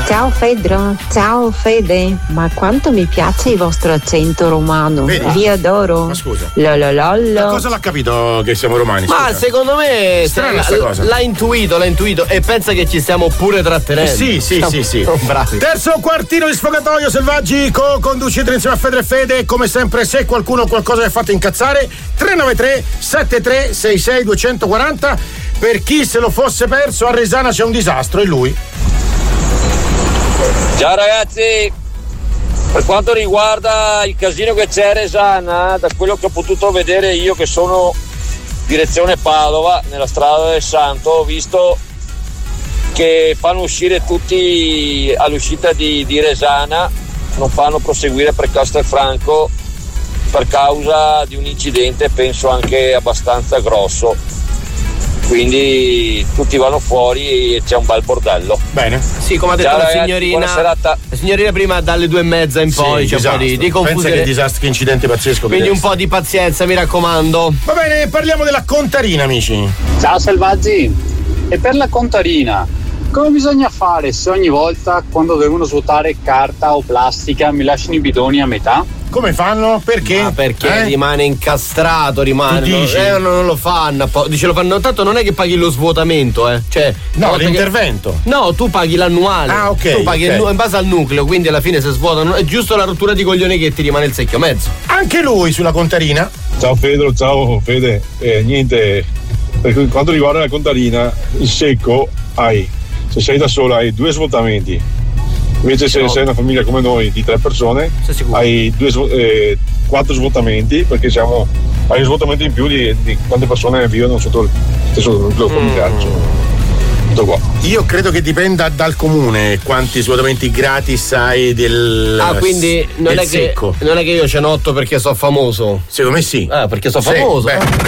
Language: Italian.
Ciao Fedro, ciao Fede, ma quanto mi piace il vostro accento romano. Vedi? Vi adoro. Ma scusa. Ma cosa l'ha capito che siamo romani? Ma Scusa. secondo me strana sta cosa. l'ha intuito e pensa che ci stiamo pure trattenendo. Sì. Bravi. Terzo quartino di Sfogatoio Selvaggi, co-conducite insieme a Fedro e Fede. Come sempre, se qualcuno o qualcosa vi ha fatto incazzare, 393 7366 240. Per chi se lo fosse perso, a Resana c'è un disastro e lui. Ciao ragazzi, per quanto riguarda il casino che c'è a Resana, da quello che ho potuto vedere io che sono direzione Padova, nella strada del Santo, ho visto che fanno uscire tutti all'uscita di Resana, non fanno proseguire per Castelfranco per causa di un incidente, penso anche abbastanza grosso. Quindi tutti vanno fuori e c'è un bel bordello. Bene. Sì, come ha detto la signorina. La signorina prima dalle 2:30 in poi c'è un po' di confusione. Pensa che disastro, che incidente pazzesco. Quindi un po' di pazienza, mi raccomando. Va bene, parliamo della contarina, amici. Ciao Selvaggi. E per la contarina, come bisogna fare se ogni volta quando devono svuotare carta o plastica mi lasciano i bidoni a metà? Come fanno? Perché? Ma perché rimane incastrato, non lo fanno. Dice lo fanno, tanto non è che paghi lo svuotamento, Cioè, no, l'intervento. No, tu paghi l'annuale. Ah, ok. Tu paghi in base al nucleo, quindi alla fine se svuotano è giusto la rottura di coglione che ti rimane il secchio mezzo. Anche lui sulla contarina. Ciao Pedro, ciao Fede. Niente, per quanto riguarda la contarina, il secco se sei da solo hai 2 svuotamenti. Invece se sei una famiglia come noi di 3 persone hai 4 svuotamenti, perché hai un svuotamento in più di quante persone vivono sotto il stesso nucleo familiare. Tutto qua. Io credo che dipenda dal comune quanti svuotamenti gratis hai del quindi non è che io ce n'ho 8 perché sono famoso. Secondo me sì. Perché sono famoso.